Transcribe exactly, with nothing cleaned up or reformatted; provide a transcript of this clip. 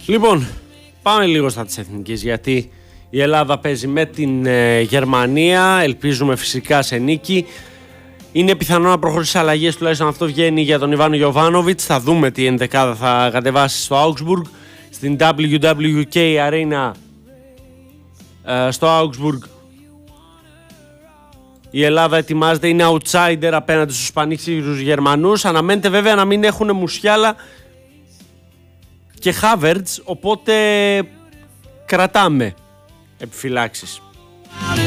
Λοιπόν, πάμε λίγο στα της εθνικής, γιατί η Ελλάδα παίζει με την ε, Γερμανία. Ελπίζουμε φυσικά σε νίκη. Είναι πιθανό να προχωρήσει αλλαγές, τουλάχιστον αυτό βγαίνει για τον Ιβάνο Γιοβάνοβιτς. Θα δούμε τι ενδεκάδα θα κατεβάσει στο Augsburg, στην ντάμπλιου ντάμπλιου κέι Arena ε, στο Augsburg. Η Ελλάδα ετοιμάζεται, είναι outsider απέναντι στους πανίξιους Γερμανούς. Αναμένεται βέβαια να μην έχουν Μουσιάλα και Χάβερτς, οπότε κρατάμε επιφυλάξεις.